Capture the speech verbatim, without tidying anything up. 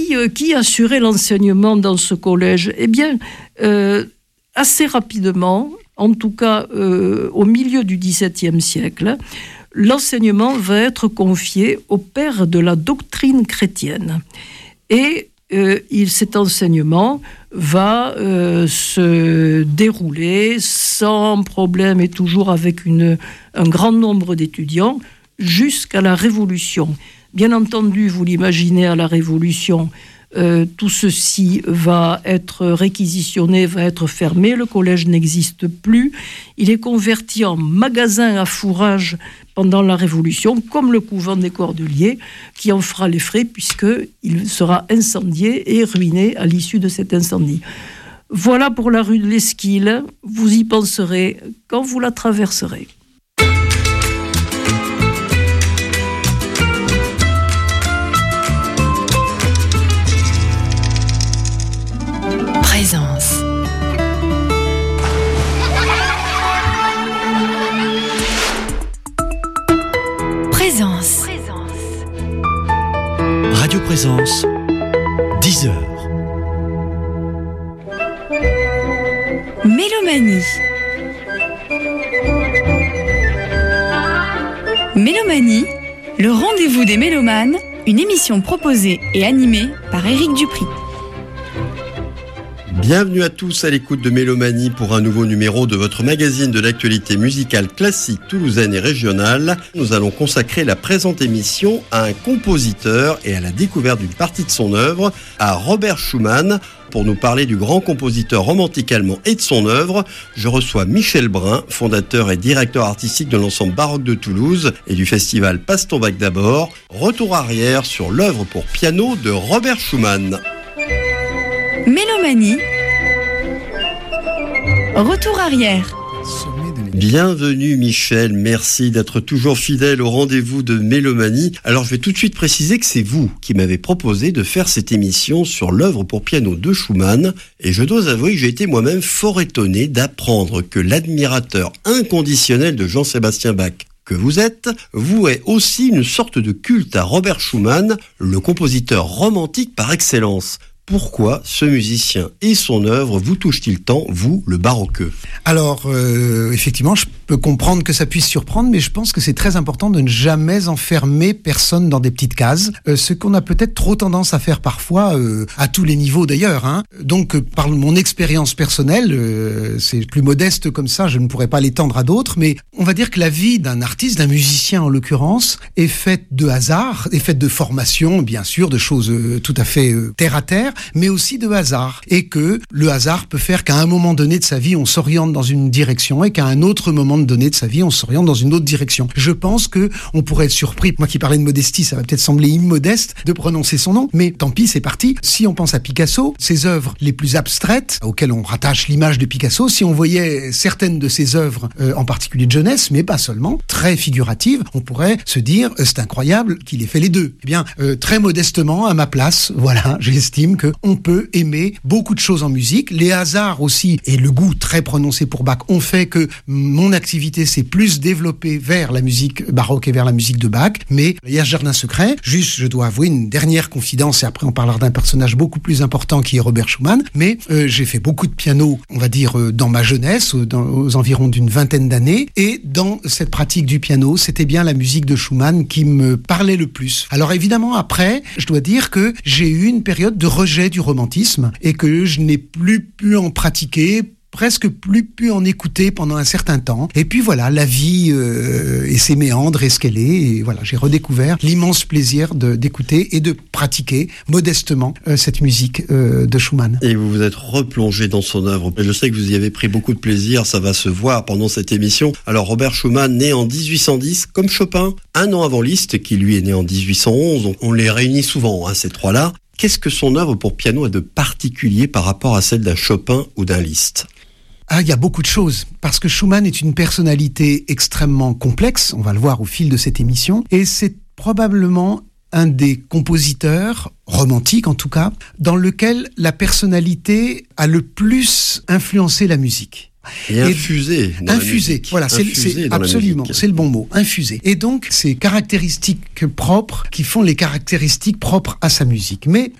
qui, euh, qui assurait l'enseignement dans ce collège ? Eh bien, euh, assez rapidement, en tout cas euh, au milieu du dix-septième siècle, l'enseignement va être confié au père de la doctrine chrétienne. Et euh, il, cet enseignement va euh, se dérouler sans problème et toujours avec une, un grand nombre d'étudiants jusqu'à la Révolution. Bien entendu, vous l'imaginez, à la Révolution, euh, tout ceci va être réquisitionné, va être fermé, le collège n'existe plus. Il est converti en magasin à fourrage pendant la Révolution, comme le couvent des Cordeliers, qui en fera les frais puisqu'il sera incendié et ruiné à l'issue de cet incendie. Voilà pour la rue de l'Esquile, vous y penserez quand vous la traverserez. Présence. Présence. Radio Présence, dix heures. Mélomanie. Mélomanie, le rendez-vous des mélomanes, une émission proposée et animée par Éric Dupri. Bienvenue à tous à l'écoute de Mélomanie pour un nouveau numéro de votre magazine de l'actualité musicale classique toulousaine et régionale. Nous allons consacrer la présente émission à un compositeur et à la découverte d'une partie de son œuvre, à Robert Schumann. Pour nous parler du grand compositeur romantique allemand et de son œuvre, je reçois Michel Brun, fondateur et directeur artistique de l'ensemble baroque de Toulouse et du festival Passe ton bac d'abord. Retour arrière sur l'œuvre pour piano de Robert Schumann. Mélomanie. Retour arrière. Bienvenue Michel, merci d'être toujours fidèle au rendez-vous de Mélomanie. Alors je vais tout de suite préciser que c'est vous qui m'avez proposé de faire cette émission sur l'œuvre pour piano de Schumann. Et je dois avouer que j'ai été moi-même fort étonné d'apprendre que l'admirateur inconditionnel de Jean-Sébastien Bach que vous êtes, vouait aussi une sorte de culte à Robert Schumann, le compositeur romantique par excellence. Pourquoi ce musicien et son œuvre vous touchent-ils tant, vous, le baroqueux ? Alors, euh, effectivement, je peux comprendre que ça puisse surprendre, mais je pense que c'est très important de ne jamais enfermer personne dans des petites cases, euh, ce qu'on a peut-être trop tendance à faire parfois, euh, à tous les niveaux d'ailleurs. Hein. Donc, euh, par mon expérience personnelle, euh, c'est plus modeste comme ça, je ne pourrais pas l'étendre à d'autres, mais on va dire que la vie d'un artiste, d'un musicien en l'occurrence, est faite de hasard, est faite de formation, bien sûr, de choses euh, tout à fait euh, terre à terre, mais aussi de hasard, et que le hasard peut faire qu'à un moment donné de sa vie, on s'oriente dans une direction, et qu'à un autre moment donné de sa vie, on s'oriente dans une autre direction. Je pense que on pourrait être surpris, moi qui parlais de modestie, ça va peut-être sembler immodeste de prononcer son nom, mais tant pis, c'est parti. Si on pense à Picasso, ses œuvres les plus abstraites, auxquelles on rattache l'image de Picasso, si on voyait certaines de ses œuvres, euh, en particulier de jeunesse, mais pas seulement, très figuratives, on pourrait se dire, euh, c'est incroyable qu'il ait fait les deux. Eh bien, euh, très modestement, à ma place, voilà, j'estime que on peut aimer beaucoup de choses en musique. Les hasards aussi, et le goût très prononcé pour Bach, ont fait que mon activité s'est plus développée vers la musique baroque et vers la musique de Bach. Mais il y a ce jardin secret. Juste, je dois avouer une dernière confidence, et après on parlera d'un personnage beaucoup plus important qui est Robert Schumann. Mais euh, j'ai fait beaucoup de piano, on va dire, euh, dans ma jeunesse, dans, aux environs d'une vingtaine d'années. Et dans cette pratique du piano, c'était bien la musique de Schumann qui me parlait le plus. Alors évidemment, après, je dois dire que j'ai eu une période de rejet du romantisme et que je n'ai plus pu en pratiquer, presque plus pu en écouter pendant un certain temps. Et puis voilà, la vie euh, et ses méandres et ce qu'elle est. Et voilà, j'ai redécouvert l'immense plaisir de, d'écouter et de pratiquer modestement euh, cette musique euh, de Schumann. Et vous vous êtes replongé dans son œuvre. Je sais que vous y avez pris beaucoup de plaisir, ça va se voir pendant cette émission. Alors Robert Schumann, né en dix-huit cent dix, comme Chopin, un an avant Liszt, qui lui est né en dix-huit cent onze. On, on les réunit souvent, hein, ces trois-là. Qu'est-ce que son œuvre pour piano a de particulier par rapport à celle d'un Chopin ou d'un Liszt ? Ah, il y a beaucoup de choses, parce que Schumann est une personnalité extrêmement complexe, on va le voir au fil de cette émission, et c'est probablement un des compositeurs, romantiques en tout cas, dans lequel la personnalité a le plus influencé la musique. Et infusé. Et infusé, voilà, c'est, c'est absolument, c'est le bon mot, infusé. Et donc, c'est caractéristiques propres qui font les caractéristiques propres à sa musique. Mais